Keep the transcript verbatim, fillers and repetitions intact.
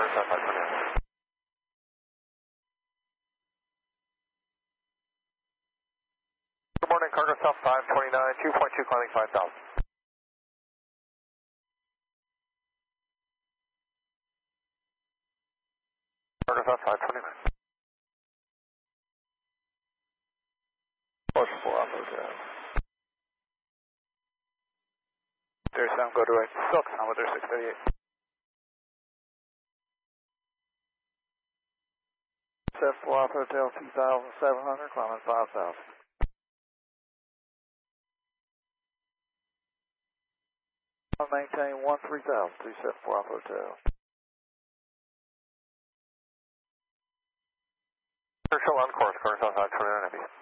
Cargo South five twenty-nine. Good morning, Cargo South five twenty-nine, two point two climbing five thousand. Cargo South five twenty-nine. Motion four off hotel. There's some go direct Silk, Commodore six thirty-eight. Set four off hotel two thousand seven hundred, climbing five thousand. Maintain one three thousand, two seven four off hotel. Commercial on course, Cargo South five twenty-nine, Heavy.